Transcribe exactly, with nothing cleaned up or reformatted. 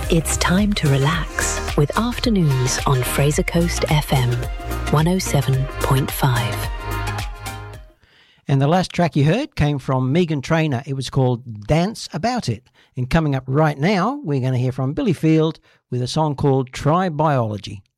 It's time to relax with Afternoons on Fraser Coast F M, one oh seven point five. And the last track you heard came from Megan Trainor. It was called Dance About It. And coming up right now, we're going to hear from Billy Field with a song called Try Biology.